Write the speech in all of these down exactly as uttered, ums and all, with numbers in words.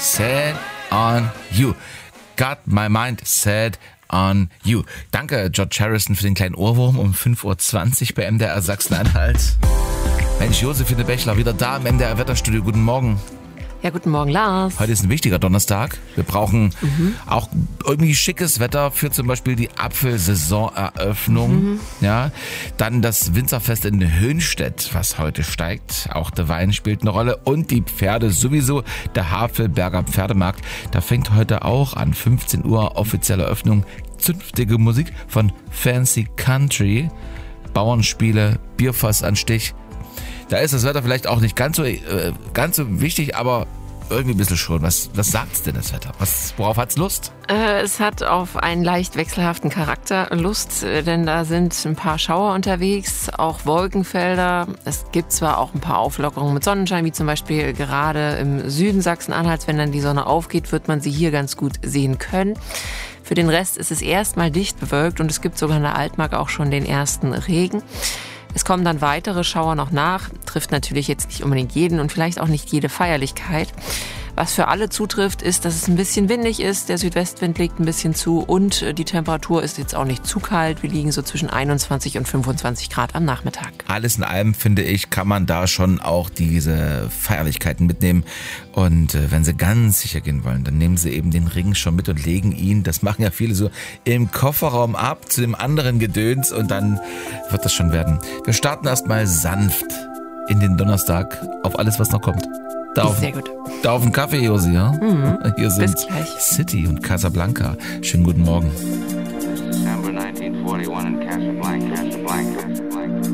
Set on You. Got my mind set on you. Danke, George Harrison, für den kleinen Ohrwurm um fünf Uhr zwanzig bei M D R Sachsen-Anhalt. Mensch, Josephine Bechler wieder da im M D R Wetterstudio. Guten Morgen. Ja, guten Morgen, Lars. Heute ist ein wichtiger Donnerstag. Wir brauchen mhm. auch irgendwie schickes Wetter für zum Beispiel die Apfelsaisoneröffnung. Mhm. Ja, dann das Winzerfest in Höhnstedt, was heute steigt. Auch der Wein spielt eine Rolle und die Pferde sowieso. Der Havelberger Pferdemarkt, da fängt heute auch an fünfzehn Uhr offizielle Öffnung. Zünftige Musik von Fancy Country, Bauernspiele, Bierfassanstich. Da ist das Wetter vielleicht auch nicht ganz so, äh, ganz so wichtig, aber irgendwie ein bisschen schon. Was, was sagt's denn, das Wetter? Was, worauf hat's Lust? Äh, es hat auf einen leicht wechselhaften Charakter Lust, denn da sind ein paar Schauer unterwegs, auch Wolkenfelder. Es gibt zwar auch ein paar Auflockerungen mit Sonnenschein, wie zum Beispiel gerade im Süden Sachsen-Anhalts. Wenn dann die Sonne aufgeht, wird man sie hier ganz gut sehen können. Für den Rest ist es erstmal dicht bewölkt und es gibt sogar in der Altmark auch schon den ersten Regen. Es kommen dann weitere Schauer noch nach, trifft natürlich jetzt nicht unbedingt jeden und vielleicht auch nicht jede Feierlichkeit. Was für alle zutrifft, ist, dass es ein bisschen windig ist, der Südwestwind legt ein bisschen zu und die Temperatur ist jetzt auch nicht zu kalt. Wir liegen so zwischen einundzwanzig und fünfundzwanzig Grad am Nachmittag. Alles in allem, finde ich, kann man da schon auch diese Feierlichkeiten mitnehmen. Und äh, wenn Sie ganz sicher gehen wollen, dann nehmen Sie eben den Ring schon mit und legen ihn, das machen ja viele so, im Kofferraum ab zu dem anderen Gedöns und dann wird das schon werden. Wir starten erstmal sanft in den Donnerstag auf alles, was noch kommt. Da auf, Sehr gut. Da auf den Kaffee, Josi, ja? Mhm. Hier sind Bis gleich. City und Casablanca. Schönen guten Morgen. December nineteen forty-one in Casablanca, Casablanca, Casablanca.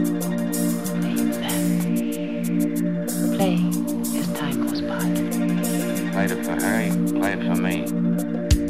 Play as time goes by. Played it for her, you played it for me.